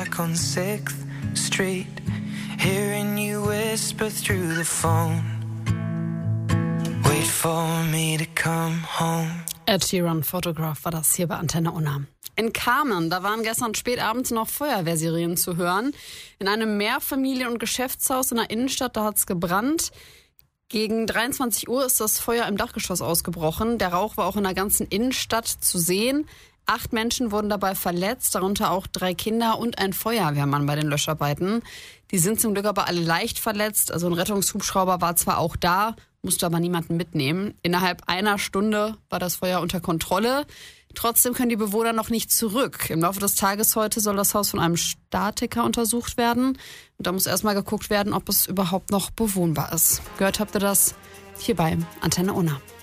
On 6th Street, hearing you whisper through the phone. Wait for me to come home. Ed Sheeran, Photograph war das hier bei Antenne Unna. In Kamen, da waren gestern spät abends noch Feuerwehrsirenen zu hören. In einem Mehrfamilien- und Geschäftshaus in der Innenstadt, da hat's gebrannt. Gegen 23 Uhr ist das Feuer im Dachgeschoss ausgebrochen. Der Rauch war auch in der ganzen Innenstadt zu sehen. 8 Menschen wurden dabei verletzt, darunter auch 3 Kinder und ein Feuerwehrmann bei den Löscharbeiten. Die sind zum Glück aber alle leicht verletzt. Also ein Rettungshubschrauber war zwar auch da, musste aber niemanden mitnehmen. Innerhalb einer Stunde war das Feuer unter Kontrolle. Trotzdem können die Bewohner noch nicht zurück. Im Laufe des Tages heute soll das Haus von einem Statiker untersucht werden. Und da muss erstmal geguckt werden, ob es überhaupt noch bewohnbar ist. Gehört habt ihr das hier bei Antenne Unna.